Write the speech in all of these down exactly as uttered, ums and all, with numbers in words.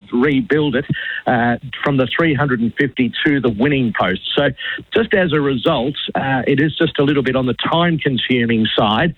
rebuild it uh, from the three hundred fifty to the winning post. So just as a result, uh, it is just a little bit on the time-consuming side.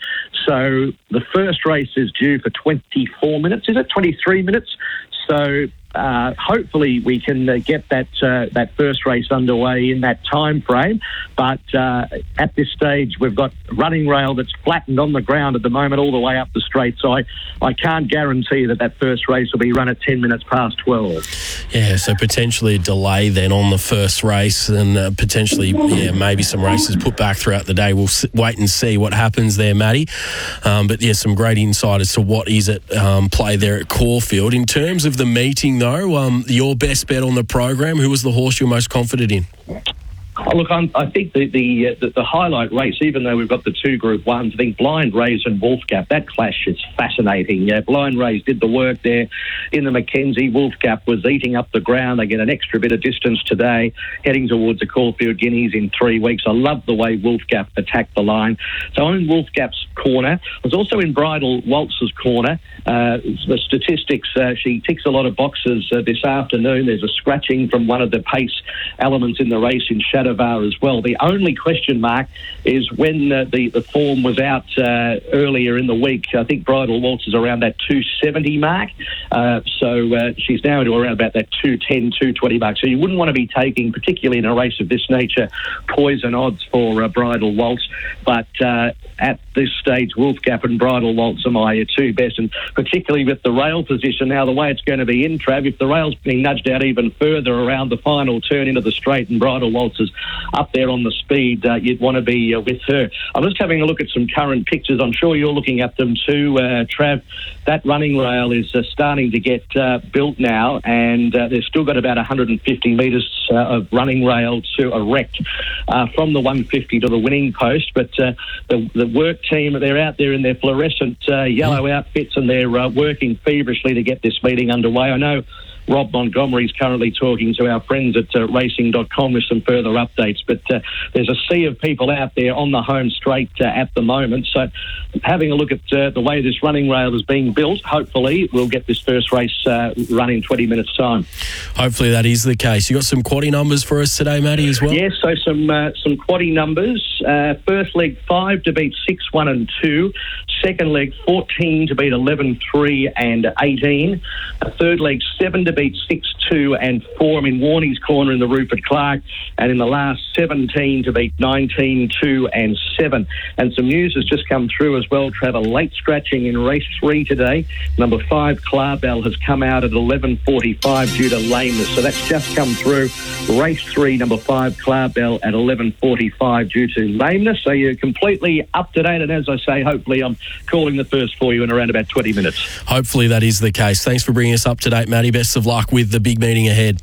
So the first race is due for twenty-four minutes. Is it twenty-three minutes? So uh, hopefully we can uh, get that uh, that first race underway in that time frame. But uh, at this stage, we've got running rail that's flattened on the ground at the moment all the way up the straight. So I, I can't guarantee that that first race will be run at ten minutes past twelve. Yeah, so potentially a delay then on the first race, and uh, potentially, yeah, maybe some races put back throughout the day. We'll s- wait and see what happens there, Matty. Um, but yeah, some great insight as to what is at um, play there at Caulfield. In terms of the meeting, though, um, your best bet on the program, who was the horse you're most confident in? Oh, look, I'm, I think the the, uh, the the highlight race, even though we've got the two Group Ones, I think Blind Rays and Wolf Gap, that clash is fascinating. Uh, Blind Rays did the work there in the Mackenzie. Wolf Gap was eating up the ground. They get an extra bit of distance today, heading towards the Caulfield Guineas in three weeks. I love the way Wolf Gap attacked the line. So I'm in Wolf Gap's corner. I was also in Bridal Waltz's corner. Uh, the statistics, uh, she ticks a lot of boxes uh, this afternoon. There's a scratching from one of the pace elements in the race in Shadavar as well. The only question mark is when uh, the, the form was out uh, earlier in the week. I think Bridal Waltz is around that two seventy mark. Uh, so uh, she's now into around about that two ten, two twenty mark. So you wouldn't want to be taking, particularly in a race of this nature, poison odds for uh, Bridal Waltz. But uh, at this stage, Wolf Gap and Bridal Waltz are my two best, and particularly with the rail position now, the way it's going to be in, Trav, if the rail's being nudged out even further around the final turn into the straight and Bridal Waltz is up there on the speed, uh, you'd want to be uh, with her. I'm just having a look at some current pictures. I'm sure you're looking at them too, uh, Trav. That running rail is uh, starting to get uh, built now, and uh, they've still got about one hundred fifty metres uh, of running rail to erect uh, from the one fifty to the winning post. But uh, the, the work team, they're out there in their fluorescent uh, yellow outfits, and they're uh, working feverishly to get this meeting underway. I know Rob Montgomery is currently talking to our friends at uh, racing dot com with some further updates, but uh, there's a sea of people out there on the home straight uh, at the moment. So having a look at uh, the way this running rail is being built, hopefully we'll get this first race uh, run in twenty minutes' time. Hopefully that is the case. You got some quaddie numbers for us today, Matty, as well? Yes, so some uh, some quaddie numbers. Uh, first leg five to beat six, one and two. Second leg fourteen to beat eleven, three and eighteen. A third leg seven to beat six, two and four. I'm in Warney's corner in the Rupert Clark. And in the last seventeen to beat nineteen, two and seven. And some news has just come through as well, Trevor. Late scratching in race three today. Number five, Clarbell, has come out at eleven forty-five due to lameness. So that's just come through. Race three, number five, Clarbell, at eleven forty-five due to lameness. So you're completely up to date. And as I say, hopefully I'm calling the first for you in around about twenty minutes. Hopefully that is the case. Thanks for bringing us up to date, Matty. Best of luck with the big meeting ahead.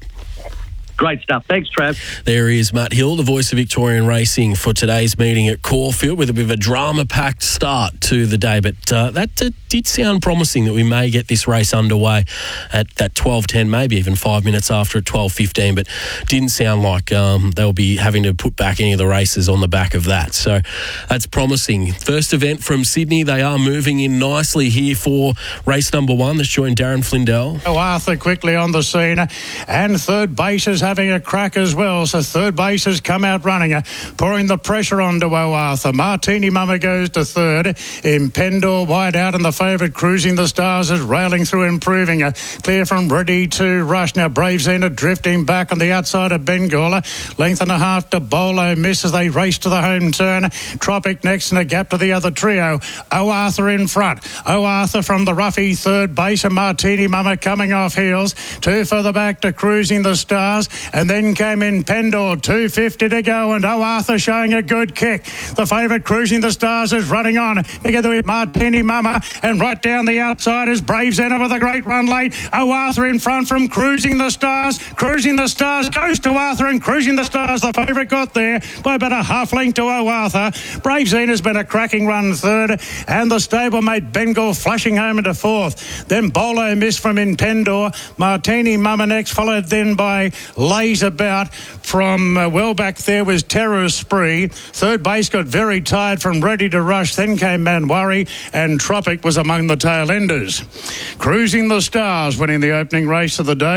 Great stuff. Thanks, Trav. There is Matt Hill, the voice of Victorian racing, for today's meeting at Caulfield, with a bit of a drama-packed start to the day. But uh, that uh, did sound promising that we may get this race underway at that twelve ten, maybe even five minutes after at twelve fifteen. But didn't sound like um, they'll be having to put back any of the races on the back of that. So that's promising. First event from Sydney. They are moving in nicely here for race number one. That's joined Darren Flindell. Oh, Arthur quickly on the scene. And third base is having a crack as well. So third base has come out running, uh, pouring the pressure onto O'Arthur. Martini Mama goes to third. Impendor wide out, and the favourite Cruising the Stars is railing through, improving. Uh, clear from Ready to Rush. Now Brave Xena drifting back on the outside of Bengal. Length and a half to Bolo Miss as they race to the home turn. Tropic next and a gap to the other trio. O'Arthur in front. O'Arthur from the roughy third base, and Martini Mama coming off heels. Two further back to Cruising the Stars, and then came in Pendor, two fifty to go, and O'Arthur showing a good kick. The favourite Cruising the Stars is running on together with Martini Mama, and right down the outside is Brave Xena with a great run late. O'Arthur in front from Cruising the Stars. Cruising the Stars goes to Arthur, and Cruising the Stars, the favourite, got there by about a half length to O'Arthur. Brave Xena's been a cracking run third, and the stablemate Bengal flashing home into fourth. Then Bolo Miss from Impendor. Martini Mama next, followed then by Laser About from uh, well back there was Terror Spree. Third base got very tired from Ready to Rush. Then came Manwari, and Tropic was among the tail enders. Cruising the Stars winning the opening race of the day.